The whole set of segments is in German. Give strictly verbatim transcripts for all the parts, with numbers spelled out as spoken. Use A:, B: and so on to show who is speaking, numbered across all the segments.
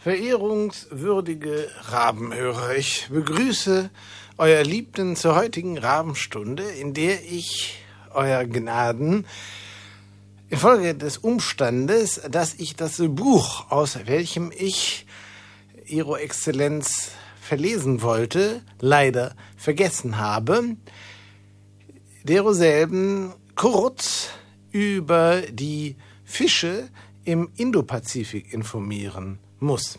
A: Verehrungswürdige Rabenhörer, ich begrüße euer Liebden zur heutigen Rabenstunde, in der ich euer Gnaden infolge des Umstandes, dass ich das Buch, aus welchem ich Ihre Exzellenz verlesen wollte, leider vergessen habe, deroselben kurz über die Fische im Indopazifik informieren muss.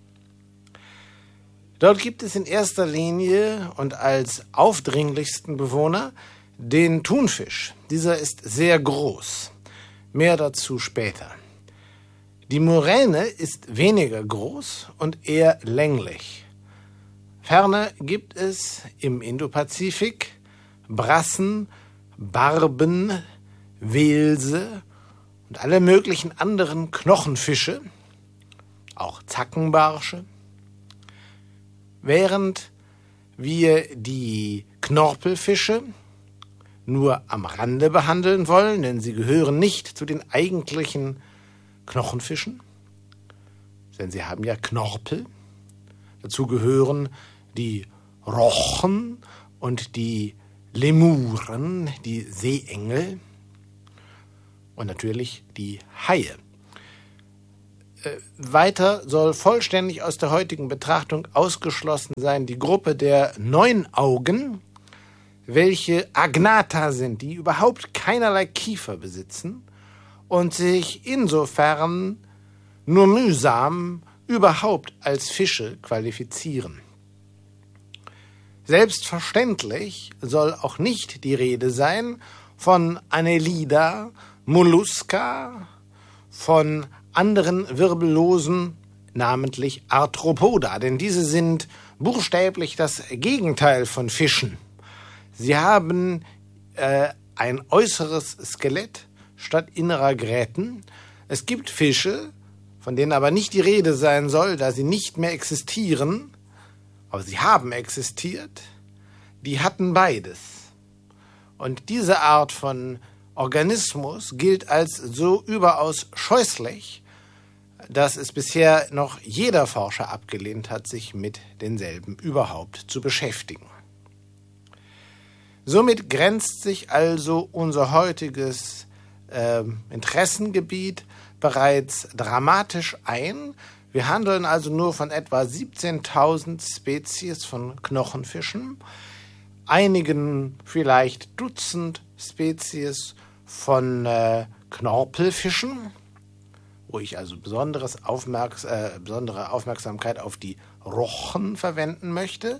A: Dort gibt es in erster Linie und als aufdringlichsten Bewohner den Thunfisch. Dieser ist sehr groß. Mehr dazu später. Die Muräne ist weniger groß und eher länglich. Ferner gibt es im Indopazifik Brassen, Barben, Welse und alle möglichen anderen Knochenfische, auch Zackenbarsche, während wir die Knorpelfische nur am Rande behandeln wollen, denn sie gehören nicht zu den eigentlichen Knochenfischen, denn sie haben ja Knorpel. Dazu gehören die Rochen und die Lemuren, die Seeengel und natürlich die Haie. Äh, weiter soll vollständig aus der heutigen Betrachtung ausgeschlossen sein die Gruppe der Neunaugen, welche Agnatha sind, die überhaupt keinerlei Kiefer besitzen und sich insofern nur mühsam überhaupt als Fische qualifizieren. Selbstverständlich soll auch nicht die Rede sein von Annelida, Molluska, von anderen Wirbellosen, namentlich Arthropoda, denn diese sind buchstäblich das Gegenteil von Fischen. Sie haben äh, ein äußeres Skelett statt innerer Gräten. Es gibt Fische, von denen aber nicht die Rede sein soll, da sie nicht mehr existieren, aber sie haben existiert, die hatten beides. Und diese Art von Organismus gilt als so überaus scheußlich, dass es bisher noch jeder Forscher abgelehnt hat, sich mit denselben überhaupt zu beschäftigen. Somit grenzt sich also unser heutiges äh, Interessengebiet bereits dramatisch ein. Wir handeln also nur von etwa siebzehntausend Spezies von Knochenfischen, einigen vielleicht Dutzend Spezies von äh, Knorpelfischen, wo ich also besonderes Aufmerks- äh, besondere Aufmerksamkeit auf die Rochen verwenden möchte.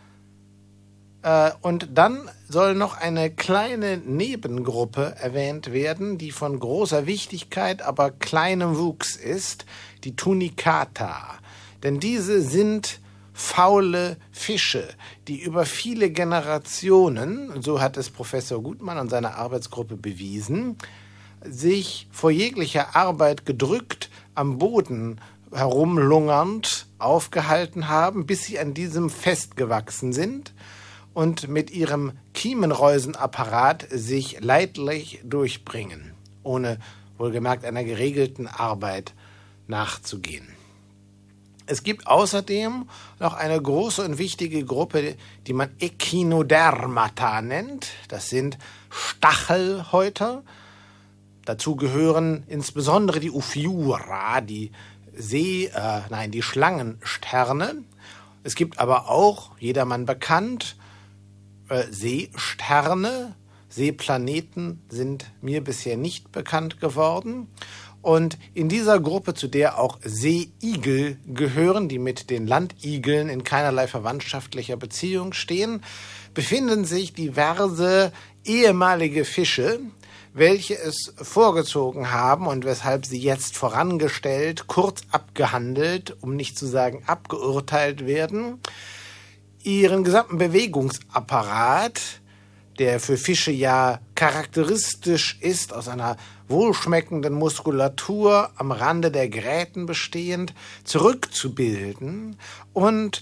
A: Äh, und dann soll noch eine kleine Nebengruppe erwähnt werden, die von großer Wichtigkeit, aber kleinem Wuchs ist, die Tunicata. Denn diese sind faule Fische, die über viele Generationen, so hat es Professor Gutmann und seine Arbeitsgruppe bewiesen, sich vor jeglicher Arbeit gedrückt am Boden herumlungernd aufgehalten haben, bis sie an diesem festgewachsen sind und mit ihrem Kiemenreusenapparat sich leidlich durchbringen, ohne wohlgemerkt einer geregelten Arbeit nachzugehen. Es gibt außerdem noch eine große und wichtige Gruppe, die man Echinodermata nennt. Das sind Stachelhäuter. Dazu gehören insbesondere die Ophiura, die See, äh, nein, die Schlangensterne. Es gibt aber auch, jedermann bekannt, äh, Seesterne. Seeplaneten sind mir bisher nicht bekannt geworden. Und in dieser Gruppe, zu der auch Seeigel gehören, die mit den Landigeln in keinerlei verwandtschaftlicher Beziehung stehen, befinden sich diverse ehemalige Fische, welche es vorgezogen haben und weshalb sie jetzt vorangestellt, kurz abgehandelt, um nicht zu sagen abgeurteilt werden, ihren gesamten Bewegungsapparat, der für Fische ja charakteristisch ist, aus einer wohlschmeckenden Muskulatur am Rande der Gräten bestehend, zurückzubilden und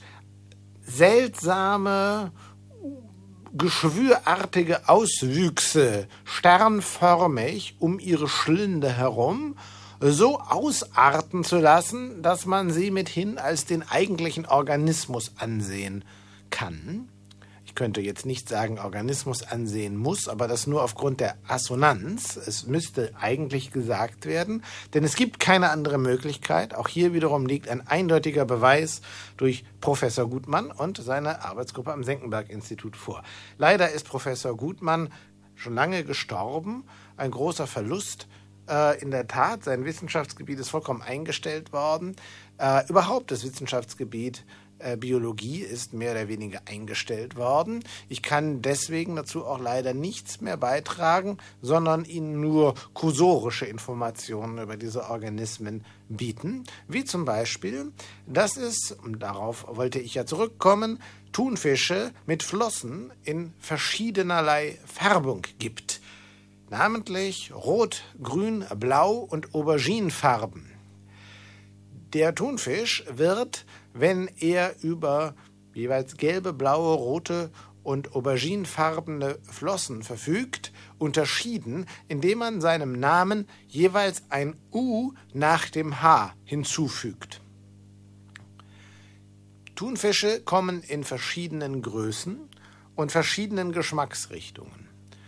A: seltsame, geschwürartige Auswüchse sternförmig um ihre Schlinde herum so ausarten zu lassen, dass man sie mithin als den eigentlichen Organismus ansehen kann. Ich könnte jetzt nicht sagen, Organismus ansehen muss, aber das nur aufgrund der Assonanz. Es müsste eigentlich gesagt werden, denn es gibt keine andere Möglichkeit. Auch hier wiederum liegt ein eindeutiger Beweis durch Professor Gutmann und seine Arbeitsgruppe am Senckenberg-Institut vor. Leider ist Professor Gutmann schon lange gestorben, ein großer Verlust. Äh, in der Tat, sein Wissenschaftsgebiet ist vollkommen eingestellt worden. Äh, überhaupt das Wissenschaftsgebiet Biologie ist mehr oder weniger eingestellt worden. Ich kann deswegen dazu auch leider nichts mehr beitragen, sondern Ihnen nur kursorische Informationen über diese Organismen bieten, wie zum Beispiel, dass es, und darauf wollte ich ja zurückkommen, Thunfische mit Flossen in verschiedenerlei Färbung gibt, namentlich Rot, Grün, Blau und Auberginefarben. Der Thunfisch wird, wenn er über jeweils gelbe, blaue, rote und auberginefarbene Flossen verfügt, unterschieden, indem man seinem Namen jeweils ein U nach dem H hinzufügt. Thunfische kommen in verschiedenen Größen und verschiedenen Geschmacksrichtungen.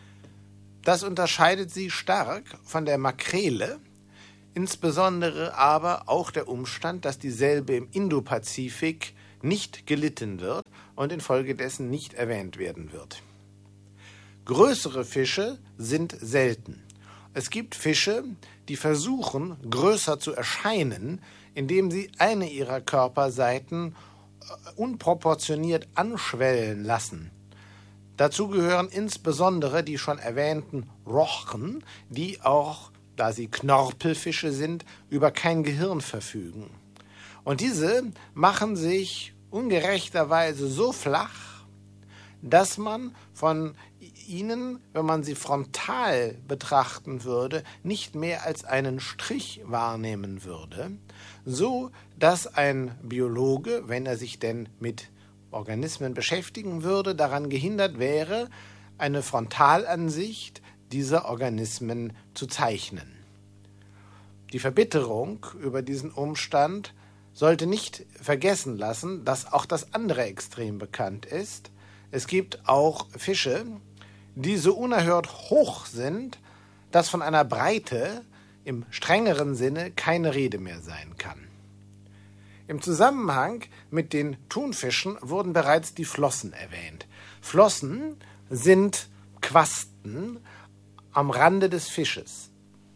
A: Das unterscheidet sie stark von der Makrele, insbesondere aber auch der Umstand, dass dieselbe im Indopazifik nicht gelitten wird und infolgedessen nicht erwähnt werden wird. Größere Fische sind selten. Es gibt Fische, die versuchen, größer zu erscheinen, indem sie eine ihrer Körperseiten unproportioniert anschwellen lassen. Dazu gehören insbesondere die schon erwähnten Rochen, die auch, da sie Knorpelfische sind, über kein Gehirn verfügen. Und diese machen sich ungerechterweise so flach, dass man von ihnen, wenn man sie frontal betrachten würde, nicht mehr als einen Strich wahrnehmen würde, so dass ein Biologe, wenn er sich denn mit Organismen beschäftigen würde, daran gehindert wäre, eine Frontalansicht dieser Organismen zu zeichnen. Die Verbitterung über diesen Umstand sollte nicht vergessen lassen, dass auch das andere Extrem bekannt ist. Es gibt auch Fische, die so unerhört hoch sind, dass von einer Breite im strengeren Sinne keine Rede mehr sein kann. Im Zusammenhang mit den Thunfischen wurden bereits die Flossen erwähnt. Flossen sind Quasten am Rande des Fisches.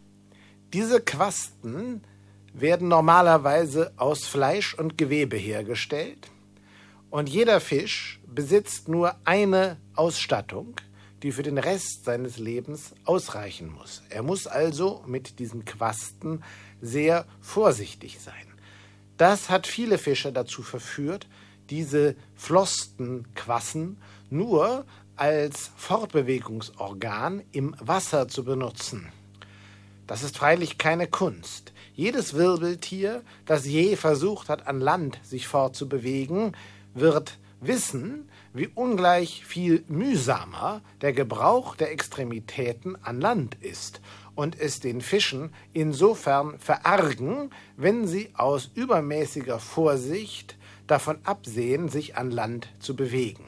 A: Diese Quasten werden normalerweise aus Fleisch und Gewebe hergestellt und jeder Fisch besitzt nur eine Ausstattung, die für den Rest seines Lebens ausreichen muss. Er muss also mit diesen Quasten sehr vorsichtig sein. Das hat viele Fische dazu verführt, diese Flossenquassen nur als Fortbewegungsorgan im Wasser zu benutzen. Das ist freilich keine Kunst. Jedes Wirbeltier, das je versucht hat, an Land sich fortzubewegen, wird wissen, wie ungleich viel mühsamer der Gebrauch der Extremitäten an Land ist und es den Fischen insofern verargen, wenn sie aus übermäßiger Vorsicht davon absehen, sich an Land zu bewegen.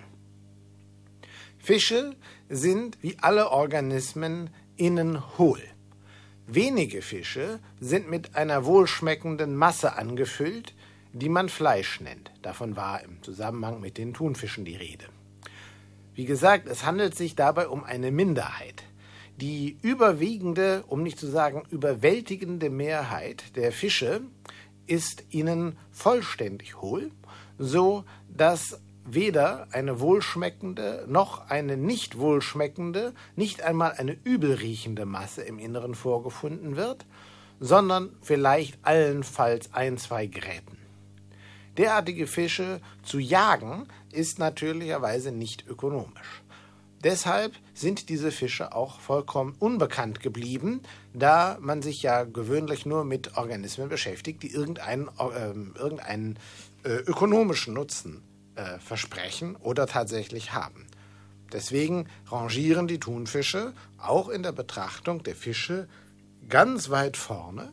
A: Fische sind wie alle Organismen innen hohl. Wenige Fische sind mit einer wohlschmeckenden Masse angefüllt, die man Fleisch nennt. Davon war im Zusammenhang mit den Thunfischen die Rede. Wie gesagt, es handelt sich dabei um eine Minderheit. Die überwiegende, um nicht zu sagen überwältigende Mehrheit der Fische ist ihnen vollständig hohl, so dass weder eine wohlschmeckende noch eine nicht wohlschmeckende, nicht einmal eine übelriechende Masse im Inneren vorgefunden wird, sondern vielleicht allenfalls ein, zwei Gräten. Derartige Fische zu jagen ist natürlicherweise nicht ökonomisch. Deshalb sind diese Fische auch vollkommen unbekannt geblieben, da man sich ja gewöhnlich nur mit Organismen beschäftigt, die irgendeinen, äh, irgendeinen äh, ökonomischen Nutzen äh, versprechen oder tatsächlich haben. Deswegen rangieren die Thunfische auch in der Betrachtung der Fische ganz weit vorne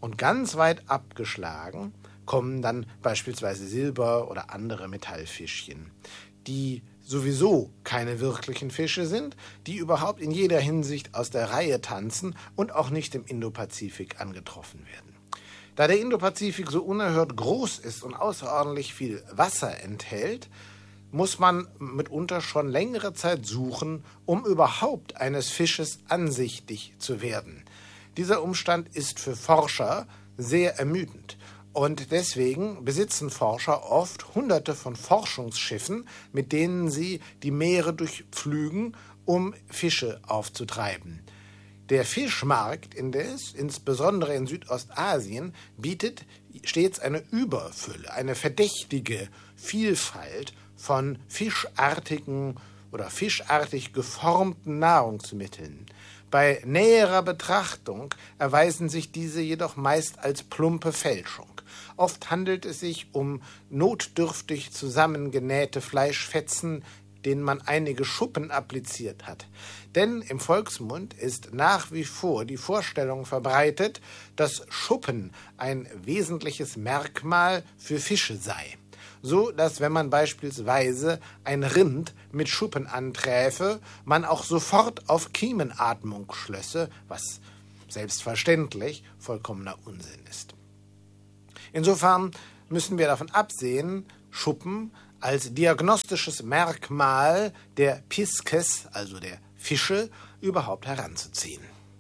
A: Und ganz weit abgeschlagen kommen dann beispielsweise Silber- oder andere Metallfischchen, die sowieso keine wirklichen Fische sind, die überhaupt in jeder Hinsicht aus der Reihe tanzen und auch nicht im Indopazifik angetroffen werden. Da der Indopazifik so unerhört groß ist und außerordentlich viel Wasser enthält, muss man mitunter schon längere Zeit suchen, um überhaupt eines Fisches ansichtig zu werden. Dieser Umstand ist für Forscher sehr ermüdend. Und deswegen besitzen Forscher oft hunderte von Forschungsschiffen, mit denen sie die Meere durchpflügen, um Fische aufzutreiben. Der Fischmarkt indes, insbesondere in Südostasien, bietet stets eine Überfülle, eine verdächtige Vielfalt von fischartigen oder fischartig geformten Nahrungsmitteln. Bei näherer Betrachtung erweisen sich diese jedoch meist als plumpe Fälschung. Oft handelt es sich um notdürftig zusammengenähte Fleischfetzen, denen man einige Schuppen appliziert hat. Denn im Volksmund ist nach wie vor die Vorstellung verbreitet, dass Schuppen ein wesentliches Merkmal für Fische sei. So dass, wenn man beispielsweise ein Rind mit Schuppen anträfe, man auch sofort auf Kiemenatmung schlösse, was selbstverständlich vollkommener Unsinn ist. Insofern müssen wir davon absehen, Schuppen als diagnostisches Merkmal der Pisces, also der Fische, überhaupt heranzuziehen.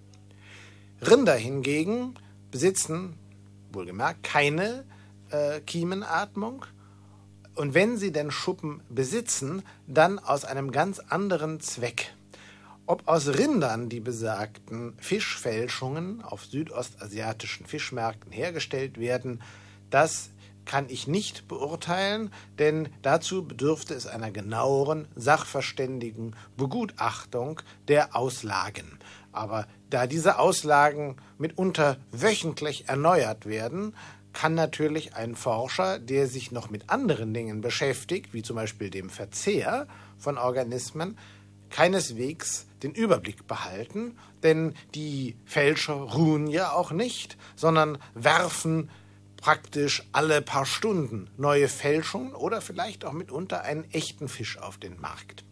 A: Rinder hingegen besitzen, wohlgemerkt, keine äh, Kiemenatmung. Und wenn sie denn Schuppen besitzen, dann aus einem ganz anderen Zweck. Ob aus Rindern die besagten Fischfälschungen auf südostasiatischen Fischmärkten hergestellt werden, das kann ich nicht beurteilen, denn dazu bedürfte es einer genaueren, sachverständigen Begutachtung der Auslagen. Aber da diese Auslagen mitunter wöchentlich erneuert werden, kann natürlich ein Forscher, der sich noch mit anderen Dingen beschäftigt, wie zum Beispiel dem Verzehr von Organismen, keineswegs den Überblick behalten, denn die Fälscher ruhen ja auch nicht, sondern werfen praktisch alle paar Stunden neue Fälschungen oder vielleicht auch mitunter einen echten Fisch auf den Markt.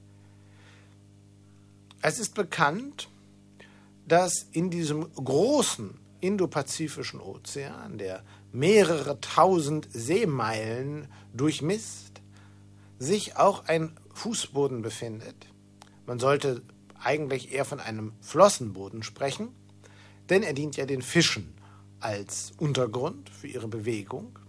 A: Es ist bekannt, dass in diesem großen Indopazifischen Ozean, der mehrere tausend Seemeilen durchmisst, sich auch ein Fußboden befindet. Man sollte eigentlich eher von einem Flossenboden sprechen, denn er dient ja den Fischen als Untergrund für ihre Bewegung.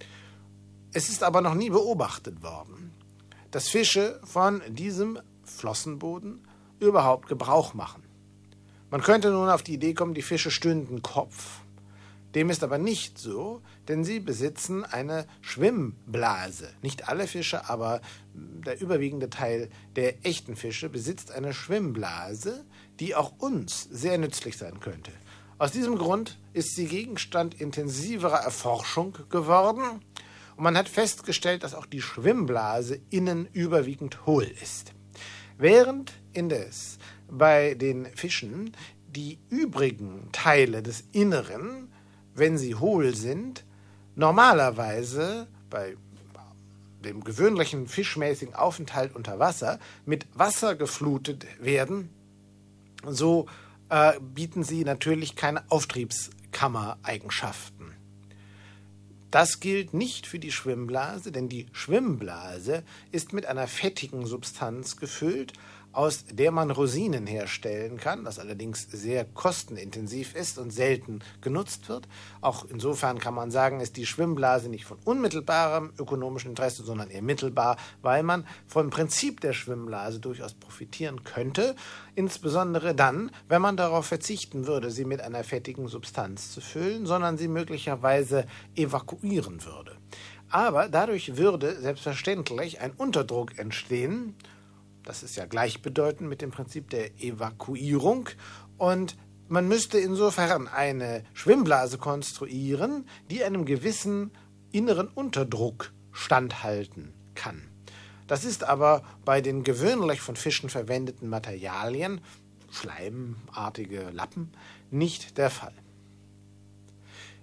A: Es ist aber noch nie beobachtet worden, dass Fische von diesem Flossenboden überhaupt Gebrauch machen. Man könnte nun auf die Idee kommen, die Fische stünden Kopf. Dem ist aber nicht so, denn sie besitzen eine Schwimmblase. Nicht alle Fische, aber der überwiegende Teil der echten Fische besitzt eine Schwimmblase, die auch uns sehr nützlich sein könnte. Aus diesem Grund ist sie Gegenstand intensiverer Erforschung geworden und man hat festgestellt, dass auch die Schwimmblase innen überwiegend hohl ist. Während indes bei den Fischen die übrigen Teile des Inneren, wenn sie hohl sind, normalerweise bei dem gewöhnlichen fischmäßigen Aufenthalt unter Wasser mit Wasser geflutet werden, so äh, bieten sie natürlich keine Auftriebskammereigenschaften. Das gilt nicht für die Schwimmblase, denn die Schwimmblase ist mit einer fettigen Substanz gefüllt, aus der man Rosinen herstellen kann, das allerdings sehr kostenintensiv ist und selten genutzt wird. Auch insofern kann man sagen, ist die Schwimmblase nicht von unmittelbarem ökonomischem Interesse, sondern eher mittelbar, weil man vom Prinzip der Schwimmblase durchaus profitieren könnte, insbesondere dann, wenn man darauf verzichten würde, sie mit einer fettigen Substanz zu füllen, sondern sie möglicherweise evakuieren würde. Aber dadurch würde selbstverständlich ein Unterdruck entstehen. Das ist ja gleichbedeutend mit dem Prinzip der Evakuierung. Und man müsste insofern eine Schwimmblase konstruieren, die einem gewissen inneren Unterdruck standhalten kann. Das ist aber bei den gewöhnlich von Fischen verwendeten Materialien, schleimartige Lappen, nicht der Fall.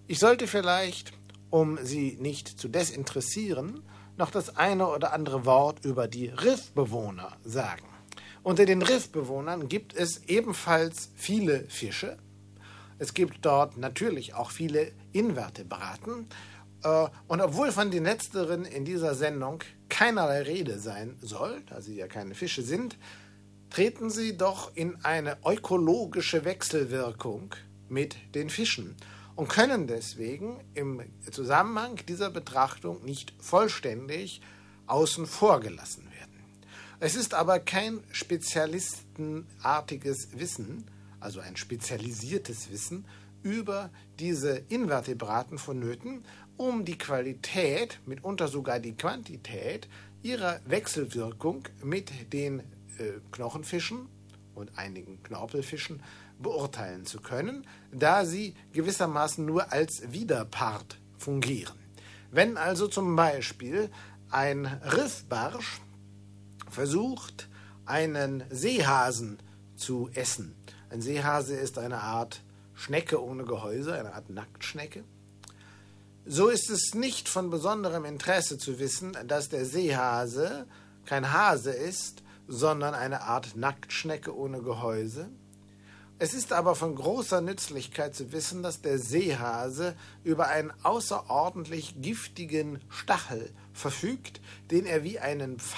A: Ich sollte vielleicht, um Sie nicht zu desinteressieren, noch das eine oder andere Wort über die Riffbewohner sagen. Unter den Riffbewohnern gibt es ebenfalls viele Fische. Es gibt dort natürlich auch viele Invertebraten. Und obwohl von den letzteren in dieser Sendung keinerlei Rede sein soll, da sie ja keine Fische sind, treten sie doch in eine ökologische Wechselwirkung mit den Fischen und können deswegen im Zusammenhang dieser Betrachtung nicht vollständig außen vor gelassen werden. Es ist aber kein spezialistenartiges Wissen, also ein spezialisiertes Wissen über diese Invertebraten vonnöten, um die Qualität, mitunter sogar die Quantität ihrer Wechselwirkung mit den äh, Knochenfischen und einigen Knorpelfischen beurteilen zu können, da sie gewissermaßen nur als Widerpart fungieren. Wenn also zum Beispiel ein Riffbarsch versucht, einen Seehasen zu essen. Ein Seehase ist eine Art Schnecke ohne Gehäuse, eine Art Nacktschnecke. So ist es nicht von besonderem Interesse zu wissen, dass der Seehase kein Hase ist, sondern eine Art Nacktschnecke ohne Gehäuse. Es ist aber von großer Nützlichkeit zu wissen, dass der Seehase über einen außerordentlich giftigen Stachel verfügt, den er wie einen